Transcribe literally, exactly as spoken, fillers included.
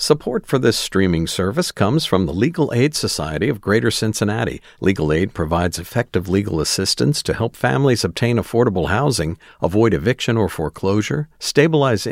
Support for this streaming service comes from the Legal Aid Society of Greater Cincinnati. Legal Aid provides effective legal assistance to help families obtain affordable housing, avoid eviction or foreclosure, stabilize